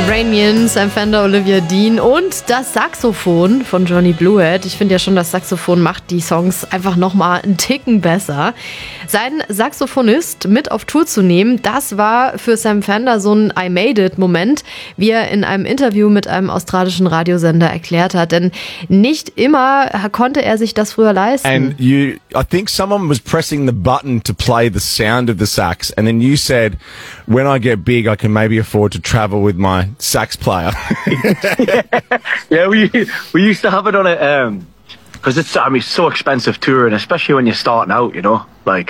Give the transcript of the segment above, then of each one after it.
Rainian, Sam Fender, Olivia Dean und das Saxophon von Johnny Bluehead. Ich finde ja schon, das Saxophon macht die Songs einfach nochmal einen Ticken besser. Seinen Saxophonist mit auf Tour zu nehmen, das war für Sam Fender so ein I made it Moment, wie er in einem Interview mit einem australischen Radiosender erklärt hat. Denn nicht immer konnte er sich das früher leisten. And I think someone was pressing the button to play the sound of the sax, and then you said, when I get big, I can maybe afford to travel with my sax player. Yeah, we used to have it on it because it's so expensive touring, especially when you're starting out, you know. Like,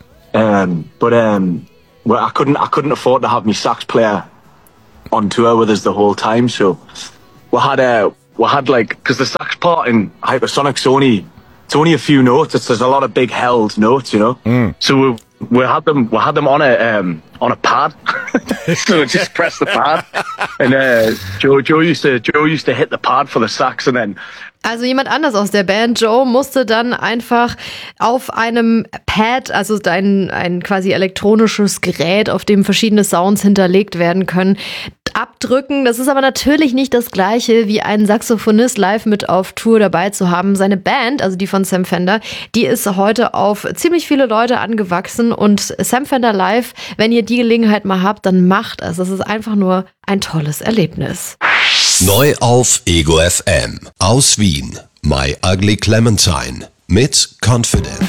well, I couldn't afford to have my sax player on tour with us the whole time, so we had like, because the sax part in Hypersonic's it's only a few notes. There's a lot of big held notes, you know. So we had them on a pad. So we just press the pad, and Joe used to hit the pad for the sax, and then. Also jemand anders aus der Band, Joe, musste dann einfach auf einem Pad, also ein quasi elektronisches Gerät, auf dem verschiedene Sounds hinterlegt werden können, abdrücken. Das ist aber natürlich nicht das Gleiche, wie einen Saxophonist live mit auf Tour dabei zu haben. Seine Band, also die von Sam Fender, die ist heute auf ziemlich viele Leute angewachsen und Sam Fender live, wenn ihr die Gelegenheit mal habt, dann macht es. Das ist einfach nur ein tolles Erlebnis. Neu auf Ego FM. Aus Wien. My Ugly Clementine. Mit Confidence.